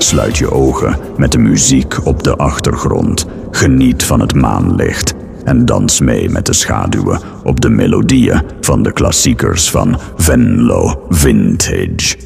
Sluit je ogen met de muziek op de achtergrond. Geniet van het maanlicht en dans mee met de schaduwen op de melodieën van de klassiekers van Venlo Vintage.